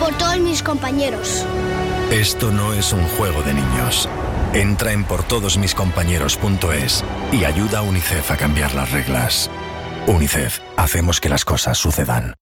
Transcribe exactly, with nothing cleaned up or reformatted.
por todos mis compañeros. Esto no es un juego de niños. Entra en por todos mis compañeros punto es y ayuda a UNICEF a cambiar las reglas. UNICEF, hacemos que las cosas sucedan.